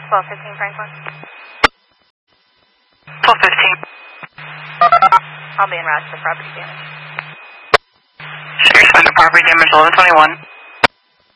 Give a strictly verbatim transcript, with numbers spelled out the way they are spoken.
twelve fifteen Franklin. twelve fifteen. I'll be in route for property damage. Respond to property damage eleven twenty-one.